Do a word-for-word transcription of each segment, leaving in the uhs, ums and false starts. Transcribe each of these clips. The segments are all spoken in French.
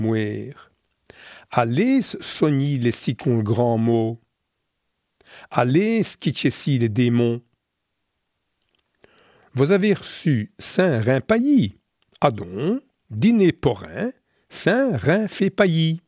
mourir. Allez, sogni les si con le grand mot. Allez, skitchessi les démons. Vous avez reçu Saint Rein Pailly. Adon, dîner porin, Saint Rein fait pailly.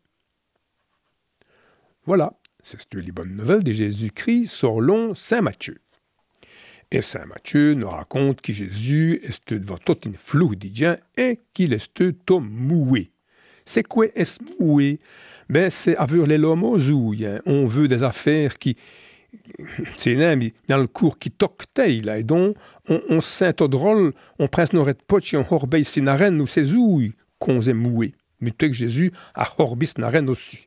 Voilà, c'est les bonnes nouvelles de Jésus-Christ selon Saint Matthieu. Et Saint Matthieu nous raconte que Jésus est devant toute une flou d'idien et qu'il est tout moué. C'est quoi est moué? Ben, c'est avoir les lomos aux hein. On veut des affaires qui... C'est même dans le cours qui toquetaille, là, et donc on, on sent au drôle, on presse nos poche et on horbeille ses narènes ou ses ouilles qu'on est moué. Mais que Jésus a horbis narènes aussi.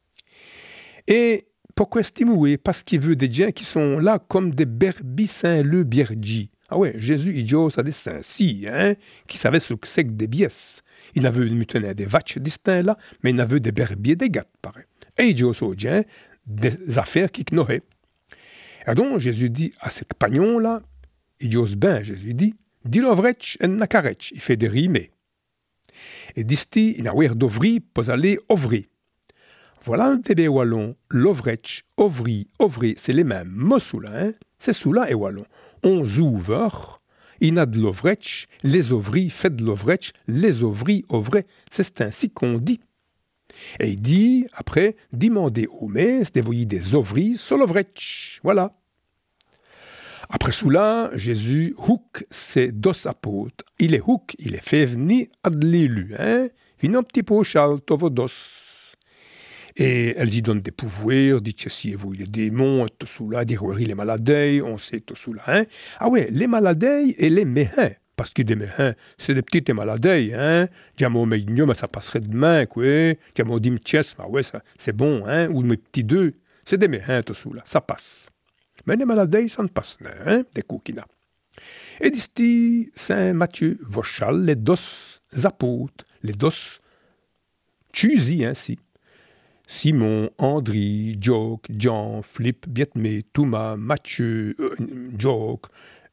Et pourquoi est-il moué? Parce qu'il veut des gens qui sont là comme des berbissins le biergi. Ah ouais, Jésus, il dit, ça des saints, si, hein, qui savaient ce que c'est que des biès. Il n'avait tenir des vaches distincts là, mais il n'avait des berbiers, des gâtes, pareil. Et il dit aux gens des affaires qui knohaient. Et donc, Jésus dit à ces compagnons-là, il dit aux ben, Jésus dit, dis l'ovrech en nakarech, il fait des rimés. Et dit-il, il n'a ouer d'ovri, pour aller ovri. Voilà un tébé wallon, l'ovrech, ovri, ovri, c'est les mêmes mots sous-là, hein? C'est sous-là et wallon. On ouvre, il a de l'ovrech, les ovris, fait de l'ovrech, les ovris, ovrais, c'est ainsi qu'on dit. Et il dit, après, demandez aux messes d'évoyer des ovris sur l'ovrech. Voilà. Après cela, Jésus houk ses dos apôtres. Il est houk, il est fait venir à de l'élu, hein? Vin un petit peu au chal, vos dos. Et elle dit donne des pouvoirs, dit que si vous les démons, tout cela, dit les maladies, on sait tout cela, hein? Ah ouais, les maladies et les méhins. Parce que des méhins, c'est des petites maladies, hein. Diamo meigno, mais ça passerait demain, quoi. Diamo dimches, bah ouais, ça, c'est bon, hein. Ou mes petits deux, c'est des méhins, tout ça, ça passe. Mais les maladies, ça ne passe pas, hein, des coquina. Et dit Saint Matthieu, vochal, les dos apôtres, les dos, tuzi ainsi. Simon, André, Joke, Jean, Philippe, Bietmé, Thomas, Matthieu, euh, Joke,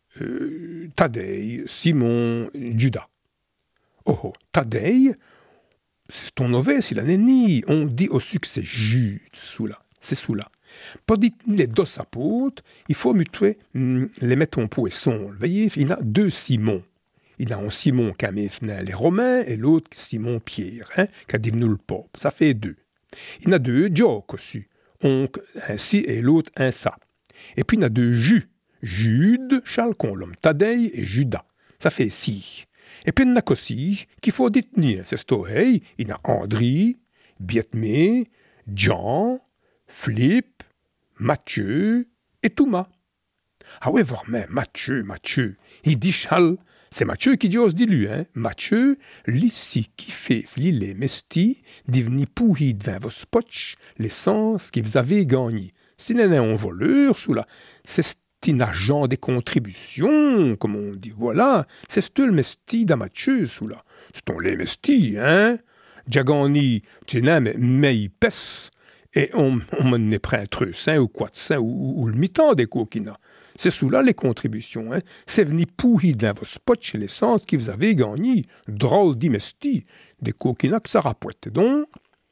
Euh, Tadei, Simon, Judas. Oh, oh, Tadei, c'est ton novice, il en est ni. On dit au succès Jude, sous-là, c'est sous-là. Pas dit les deux apôtres, il faut mutuer hum, les mettre en poisson. Vous voyez, il y a deux Simons. Il y a un Simon qui a mis les Romains et l'autre Simon Pierre, hein, qui a devenu le pape. Ça fait deux. Il y a deux Joke aussi, un ainsi et l'autre un ça. Et puis il y a deux Jus. Jude, Chalcon, l'homme Tadei et Judas. Ça fait six. Et puis il y a aussi qu'il faut détenir. C'est story. Il y a André, Bietmé, Jean, Philippe, Matthieu et Thomas. Ah ouais, vraiment, Matthieu, Matthieu. Il dit Chal, c'est Matthieu qui dit ose dit lui, hein. Matthieu, l'ici qui fait les mesti, divni pourri devant vos spotch, l'essence que vous avez gagné. Si n'est un voleur, sous la, c'est un agent des contributions, comme on dit, voilà, c'est ce le mesti d'Amathieu, sous là. C'est on les mesti, hein. Diagoni, tu n'as mais il pèse, et on, on m'en est prêtre saint ou quoi de saint, ou, ou le mi-temps des coquina. C'est sous là les contributions, hein. C'est venu pourri dans vos spots chez l'essence qui vous avez gagné. Drôle d'imesti, des coquina que ça rapporte. Donc,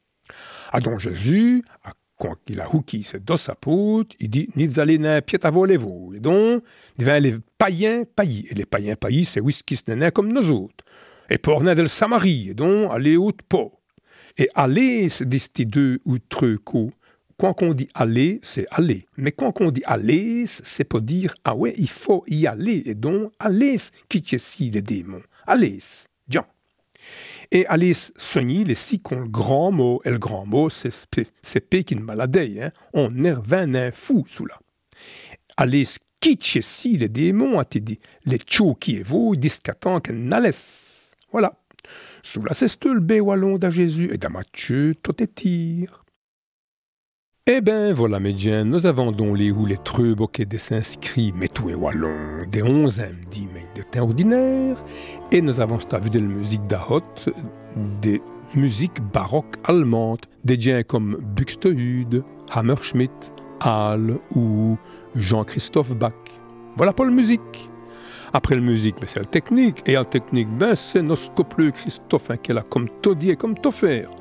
à donc Jésus, à quand il a hooké ses deux apôtres, il dit, ni allez n'a pied à voler vous. Et donc, il va les païens paillis. Et les païens paillis, c'est whisky ce comme nous autres. Et pour n'a de le Samarie, et donc, allez au pas. Et aller, c'est des deux ou trois coups. Quand on dit aller, c'est aller. Mais quand on dit aller, c'est pour dire, ah ouais, il faut y aller. Et donc, aller, quitter si les démons. Aller, Jean. Et aller soigner les six qu'on le grand mot, et le grand mot, c'est, c'est pékin maladie, hein. On est un fou sous là. Aller quitter si les démons, a été dit, les tchou qui est vous, discatan qu'elle n'allait. Voilà. Sous la c'est le bé wallon de Jésus et de Matthieu, tout est tire. Eh ben voilà, médiens, nous avons donc les ou les trucs ok des s'inscrits, mais tout est wallon, des onzièmes dix mais de temps ordinaire, et nous avons vu de la musique d'Ahot, des musiques baroques allemandes, des gens comme Buxtehude, Hammerschmidt, Halle ou Jean-Christophe Bach. Voilà pour la musique. Après la musique, ben, c'est la technique, et la technique, ben, c'est notre copleux Christophe, hein, qui est là comme tout dit et comme tout faire.